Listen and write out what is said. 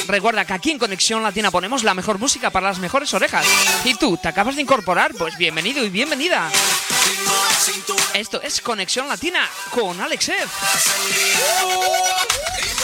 Recuerda que aquí en Conexión Latina ponemos la mejor música para las mejores orejas. ¿Y tú, te acabas de incorporar? Pues bienvenido y bienvenida. Esto es Conexión Latina con Alex F.